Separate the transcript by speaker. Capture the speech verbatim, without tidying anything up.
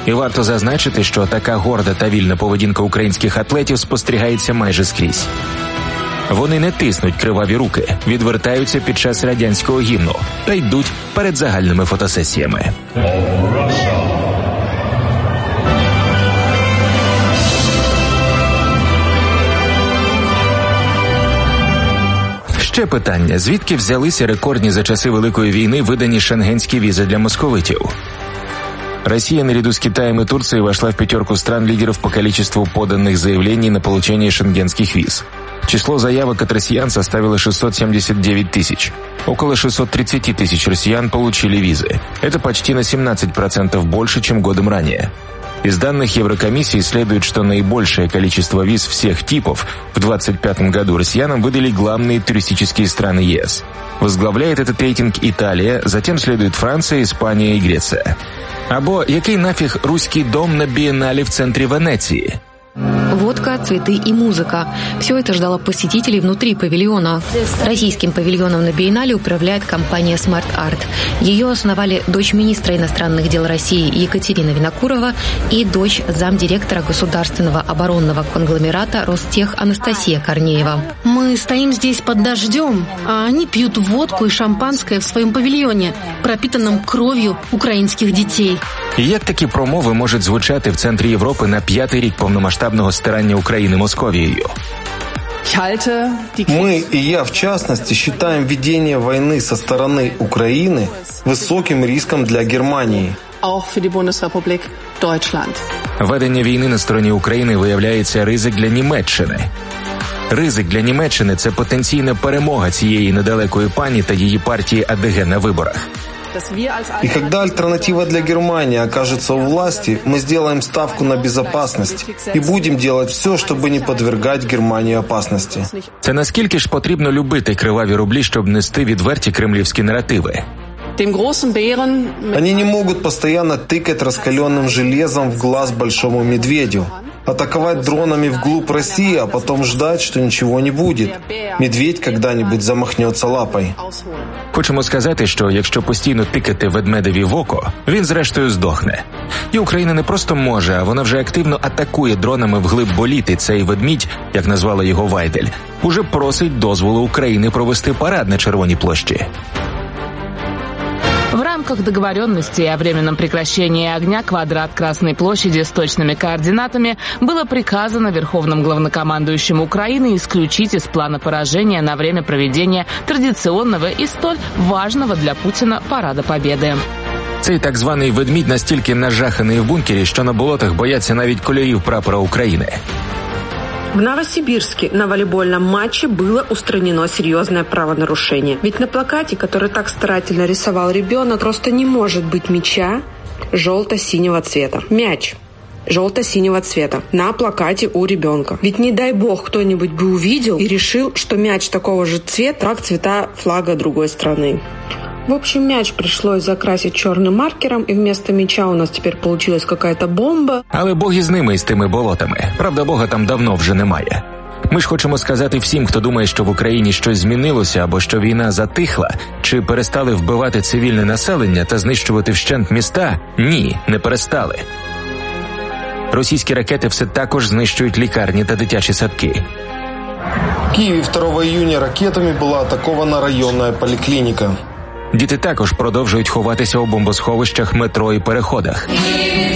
Speaker 1: І варто зазначити, що така горда та вільна поведінка українських атлетів спостерігається майже скрізь. Вони не тиснуть криваві руки, відвертаються під час радянського гімну та йдуть перед загальними фотосесіями. Ще питання, звідки взялися рекордні за часи Великої війни видані шенгенські візи для московитів? Россия наряду с Китаем и Турцией вошла в пятерку стран-лидеров по количеству поданных заявлений на получение шенгенских виз. Число заявок от россиян составило шестьсот семьдесят девять тысяч. Около шестьсот тридцать тысяч россиян получили визы. Это почти на семнадцать процентов больше, чем годом ранее. Из данных Еврокомиссии следует, что наибольшее количество виз всех типов в двадцать пятом году россиянам выдали главные туристические страны ЕС. Возглавляет этот рейтинг Италия, затем следует Франция, Испания и Греция. Або який нафіг руський дом на биеннале в центре Венеции?
Speaker 2: Водка, цветы и музыка. Все это ждало посетителей внутри павильона. Российским павильоном на биеннале управляет компания Smart Art. Ее основали дочь министра иностранных дел России Екатерина Винокурова и дочь замдиректора государственного оборонного конгломерата Ростех Анастасия Корнеева.
Speaker 3: Мы стоим здесь под дождем, а они пьют водку и шампанское в своем павильоне, пропитанном кровью украинских детей.
Speaker 1: Як такі промови можуть звучати в центрі Європи на п'ятий рік повномасштабного стирання України Московією?
Speaker 4: Мы, и я в частности, считаем ведение войны со стороны Украины высоким риском для Германии.
Speaker 1: Ведення війни на стороні України виявляється ризик для Німеччини. Ризик для Німеччини – це потенційна перемога цієї недалекої пані та її партії АДГ на виборах.
Speaker 4: И когда альтернатива для Германии окажется у власти, мы сделаем ставку на безопасность и будем делать все, чтобы не подвергать Германию опасности.
Speaker 1: Це наскільки ж потрібно любити криваві рублі, щоб нести відверті кремлівські наративи?
Speaker 4: Они не могут постоянно тыкать раскаленным железом в глаз большому медведю, атаковать дронами вглубь России, а потом ждать, что ничего не будет. Медведь когда-нибудь замахнется лапой.
Speaker 1: Хочемо сказати, що якщо постійно тикати ведмедеві в око, він зрештою здохне. І Україна не просто може, а вона вже активно атакує дронами вглиб боліти. Цей ведмідь, як назвала його Вайдель, уже просить дозволу України провести парад на Червоній площі.
Speaker 5: В рамках договоренности о временном прекращении огня квадрат Красной площади с точными координатами было приказано Верховным главнокомандующим Украины исключить из плана поражения на время проведения традиционного и столь важного для Путина Парада Победы.
Speaker 1: Цей так званий ведмідь настільки нажаханий в бункері, що на болотах бояться навіть кольорів прапора України.
Speaker 6: В Новосибирске на волейбольном матче было устранено серьезное правонарушение. Ведь на плакате, который так старательно рисовал ребенок, просто не может быть мяча желто-синего цвета. Мяч желто-синего цвета на плакате у ребенка. Ведь не дай бог кто-нибудь бы увидел и решил, что мяч такого же цвета, как цвета флага другой страны. В общем, мяч пришлось закрасить черным маркером, и вместо мяча у нас теперь получилась какая-то бомба.
Speaker 1: Але Бог із ними, із тими болотами. Правда, Бога там давно вже немає. Ми ж хочемо сказати всім, хто думає, що в Україні щось змінилося, або що війна затихла, чи перестали вбивати цивільне населення та знищувати вщент міста. Ні, не перестали. Російські ракети все також знищують лікарні та дитячі садки.
Speaker 4: В Киеве второго июня ракетами была атакована районная поликлиника.
Speaker 1: Діти також продовжують ховатися у бомбосховищах, метро і переходах.